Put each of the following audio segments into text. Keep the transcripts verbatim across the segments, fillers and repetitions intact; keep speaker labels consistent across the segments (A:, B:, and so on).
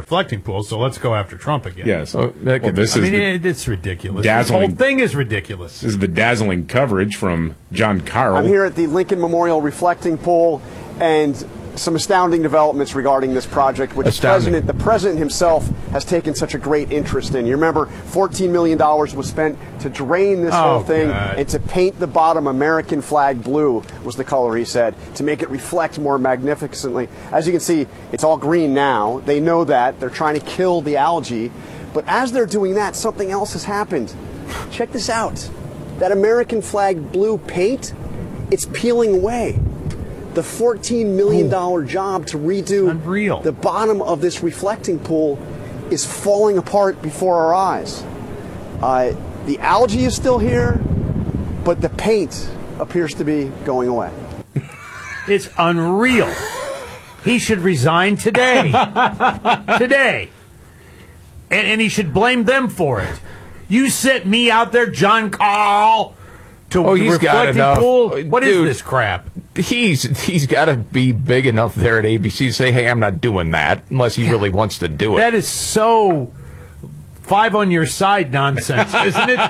A: reflecting pool, so let's go after Trump again.
B: Yes. Oh, well, this
A: I
B: is
A: mean,
B: the
A: it, it's ridiculous.
B: dazzling,
A: this whole thing is ridiculous.
B: This is the dazzling coverage from John Carl.
C: I'm here at the Lincoln Memorial reflecting pool, and some astounding developments regarding this project, which the president, the president himself has taken such a great interest in. You remember fourteen million dollars was spent to drain this
A: oh,
C: whole thing
A: God.
C: and to paint the bottom American flag blue was the color, he said, to make it reflect more magnificently. As you can see, it's all green now. They know that. They're trying to kill the algae. But as they're doing that, something else has happened. Check this out. That American flag blue paint, it's peeling away. The fourteen million dollars job to redo
A: Unreal.
C: the bottom of this reflecting pool is falling apart before our eyes. Uh, the algae is still here, but the paint appears to be going away.
A: It's unreal. He should resign today. Today. And, and he should blame them for it. You sent me out there, John Carl, to
D: oh, he's got
A: reflecting
D: enough.
A: pool. What
D: Dude,
A: is this crap?
D: He's he's got to be big enough there at A B C to say, hey, I'm not doing that, unless he really wants to do it.
A: That is so five on your side nonsense, isn't it?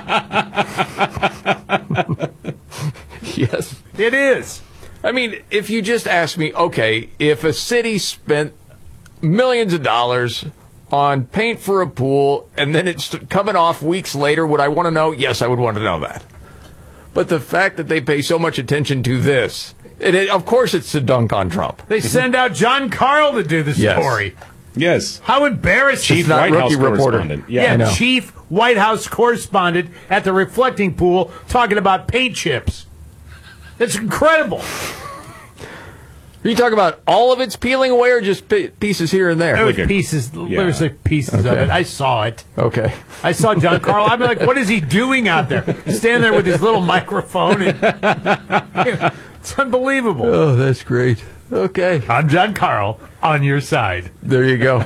D: Yes.
A: It is.
D: I mean, if you just ask me, okay, if a city spent millions of dollars on paint for a pool and then it's coming off weeks later, would I want to know? Yes, I would want to know that. But the fact that they pay so much attention to this, it, it, of course it's to dunk on Trump.
A: They send out John Carl to do the
D: Yes.
A: story.
B: Yes.
A: How embarrassing.
B: Chief
D: not
B: White House
D: rookie reporter.
B: correspondent.
A: Yeah,
B: Yeah,
D: I know.
A: Chief White House correspondent at the reflecting pool talking about paint chips. That's incredible.
D: Are you talking about all of it's peeling away or just p- pieces here and there?
A: There was
B: Look at-
A: pieces.
B: yeah.
A: There was like pieces of
D: Okay.
A: it. I saw it.
D: Okay.
A: I saw John Carl. I'm like, what is he doing out there? Standing there with his little microphone. And, it's unbelievable.
D: Oh, that's great. Okay.
A: I'm John Carl on your side.
D: There you go.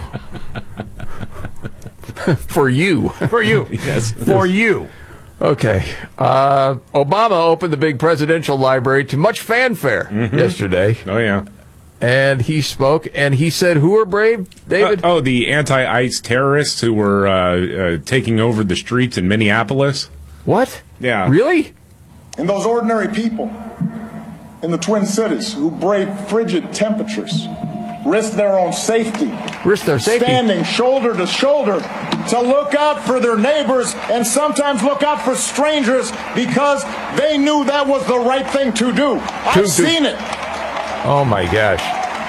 D: For you.
A: For you.
B: Yes.
A: For you.
D: Okay. Uh, Obama opened the big presidential library to much fanfare
B: Mm-hmm.
D: yesterday.
B: Oh, yeah.
D: And he spoke, and he said, who are brave, David?
B: Uh, oh, the anti-ICE terrorists who were uh, uh, taking over the streets in Minneapolis.
D: What?
B: Yeah.
D: Really?
E: And those ordinary people in the Twin Cities who brave frigid temperatures, risk their own safety,
D: Risk their safety.
E: standing shoulder to shoulder to look out for their neighbors and sometimes look out for strangers because they knew that was the right thing to do. I've
D: To- to-
E: seen it.
D: Oh, my gosh.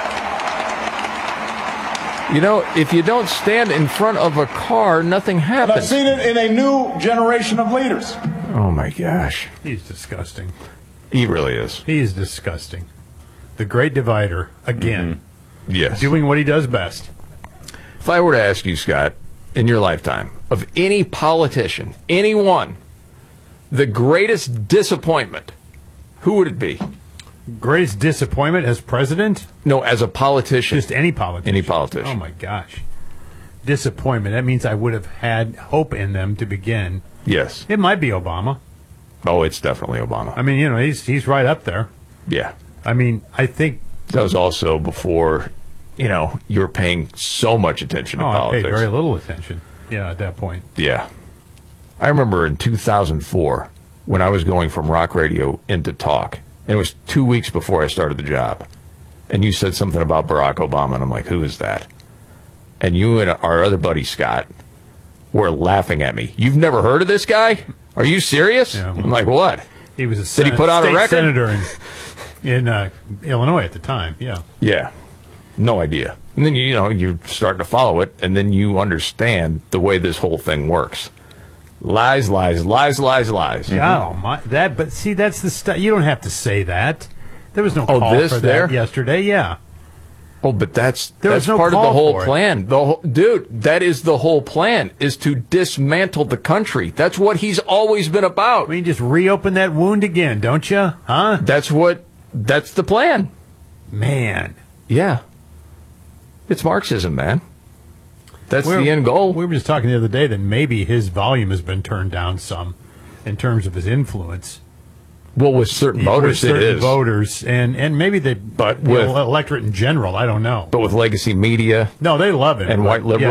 D: You know, if you don't stand in front of a car, nothing
E: And I've
D: happens.
E: seen it in a new generation of leaders.
D: Oh, my gosh.
A: He's disgusting.
D: He really is.
A: He is disgusting. The great divider, again,
D: Yes.
A: doing what he does best.
D: If I were to ask you, Scott, in your lifetime, of any politician, anyone, the greatest disappointment, who would it be?
A: Greatest disappointment as president?
D: No, as a politician.
A: Just any politician.
D: Any politician.
A: Oh, my gosh. Disappointment. That means I would have had hope in them to begin.
D: Yes.
A: It might be Obama.
D: Oh, it's definitely Obama.
A: I mean, you know, he's he's right up there.
D: Yeah.
A: I mean, I think...
D: That was also before, you know, you were paying so much attention to
A: Oh, I
D: politics.
A: paid very little attention. Yeah, at that point.
D: Yeah. I remember in two thousand four when I was going from rock radio into talk, and it was two weeks before I started the job, and you said something about Barack Obama, and I'm like, who is that? And you and our other buddy, Scott, were laughing at me. You've never heard of this guy? Are you serious?
A: Yeah, well,
D: I'm like, what?
A: He was a
D: Did
A: sen-
D: he put out a
A: state
D: record?
A: senator in, in uh, Illinois at the time, yeah.
D: Yeah. No idea. And then, you know, you're starting to follow it, and then you understand the way this whole thing works. Lies, lies, lies, lies, lies.
A: Oh, my, that, but see, that's the stuff. You don't have to say that. There was no
D: Oh,
A: call
D: this
A: for
D: there?
A: that yesterday, yeah.
D: Oh, but that's
A: There
D: that's
A: was no
D: part of the
A: call
D: whole
A: for it.
D: plan. The whole, dude, that is the whole plan, is to dismantle the country. That's what he's always been about.
A: I mean, just reopen that wound again, don't you? Huh?
D: That's what, that's the plan.
A: Man.
D: Yeah. It's Marxism, man. That's
A: We're-
D: the end goal.
A: We were just talking the other day that maybe his volume has been turned down some in terms of his influence.
D: Well, with certain voters,
A: With certain
D: it is.
A: voters, and, and maybe the
D: But
A: the
D: with-
A: electorate in general, I don't know.
D: But with legacy media
A: No, they love it.
D: and
A: but-
D: white liberals,
A: yeah,